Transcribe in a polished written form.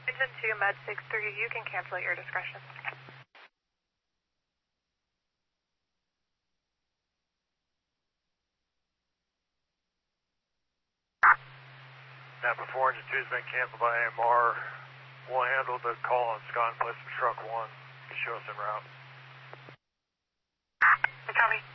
Engine 2, Med 63, you can cancel at your discretion. Napa 4, Engine 2 has been canceled by AMR. We'll handle the call on Scott and place from truck 1 to show us en route. Copy.